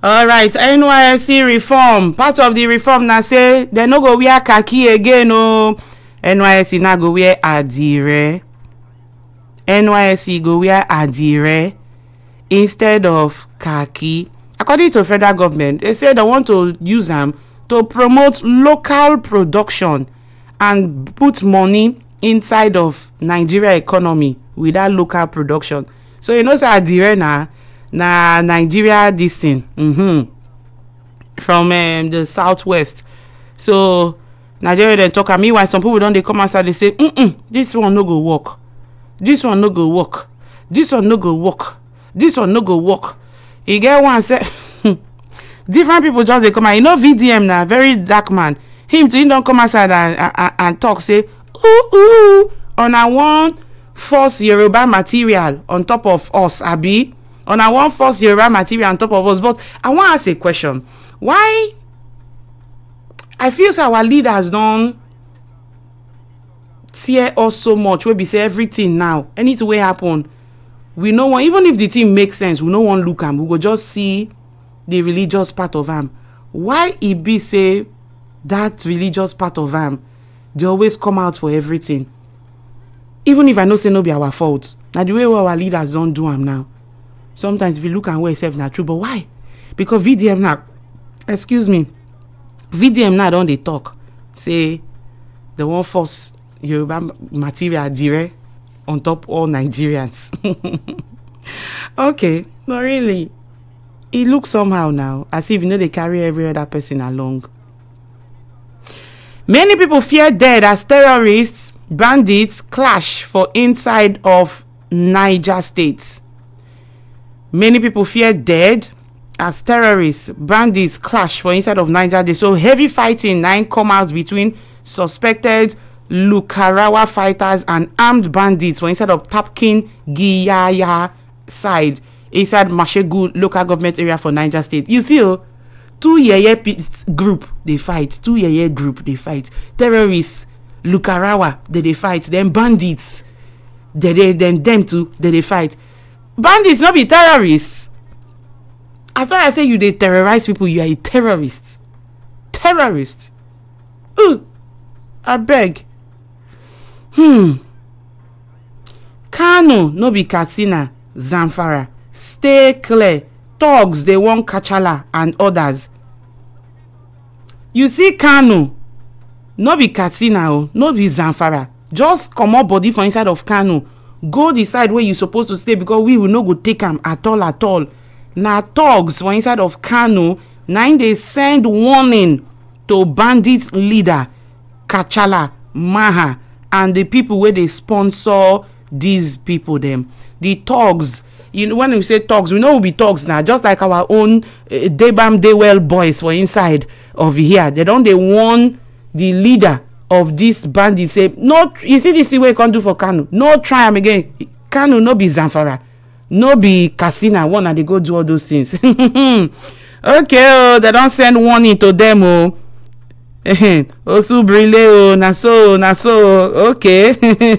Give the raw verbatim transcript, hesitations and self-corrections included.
All right, N Y S C reform. Part of the reform now say they no go wear khaki again. Oh, N Y S C now go wear adire. N Y S C go wear adire instead of khaki. According to federal government, they say they want to use them to promote local production and put money inside of Nigeria economy with that local production. So you know, say adire na na Nigeria this thing mm-hmm. from um, the southwest. So Nigeria then talk. I mean, why some people don't they come outside they say, mm this one no go work, this one no go work, this one no go work, this one no go work. You get one say different people just they come out. You know V D M now very dark man. Him too, he don't come outside and, and, and talk say ooh ooh on a one force Yoruba material on top of us abi on a one force Yoruba material on top of us. But I want to ask a question. Why I feel so our leaders don't tear us so much where we say everything now anything will happen we no want, even if the thing makes sense, we no want look am, we go just see the religious part of am. Why it be say that religious part of am they always come out for everything, even if I know say no be our fault. Now the way our leaders don't do am now, sometimes if you look and where itself not true. But why? Because V D M now, excuse me, V D M now don't they talk say they won't force Yoruba material dire on top all Nigerians. Okay, but really it looks somehow now as if you know they carry every other person along. Many people fear death as terrorists, bandits clash for inside of Niger State. Many people fear dead as terrorists, bandits clash for inside of Niger State. So heavy fighting nine come out between suspected Lukarawa fighters and armed bandits for inside of Tapkin Giyaya side inside Mashegu local government area for Niger State. You see, oh, two yeye group they fight, two yeye group they fight, terrorists, Lukarawa they they fight, then bandits, they they then them too they they fight. Bandits not be terrorists. As far as I say you they terrorize people, you are a terrorist. Terrorist. Ooh, I beg. Hmm. Kano no be Katsina, Zamfara. Stay clear. Thugs they want Kachala and others. You see Kano no be Katsina o, no be Zamfara. Just come up body for inside of Kano. Go the side where you supposed to stay because we will not go take them at all at all. Now thugs for inside of Kano, nine they send warning to bandits leader Kachala Maha and the people where they sponsor these people them. The thugs, you know, when we say thugs, we know we be thugs now, just like our own uh, Debam Daywell boys for inside of here. They don't they warn the leader of this bandit say no, you see this way you can't do for Kano, no try them again. Kano no be Zamfara, no be Katsina one and they go do all those things. Okay, oh, they don't send warning to them. Oh Osu brile, oh na so na so okay.